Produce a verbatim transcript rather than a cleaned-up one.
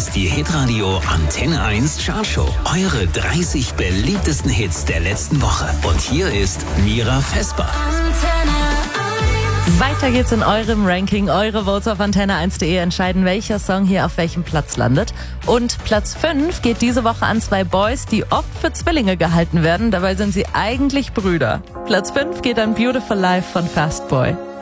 ist die Hitradio Antenne eins Chartshow. Eure dreißig beliebtesten Hits der letzten Woche. Und hier ist Mira Vesper. Weiter geht's in eurem Ranking. Eure Votes auf antenne eins punkt de entscheiden, welcher Song hier auf welchem Platz landet. Und Platz fünf geht diese Woche an zwei Boys, die oft für Zwillinge gehalten werden. Dabei sind sie eigentlich Brüder. Platz fünf geht an Beautiful Life von Fastboy.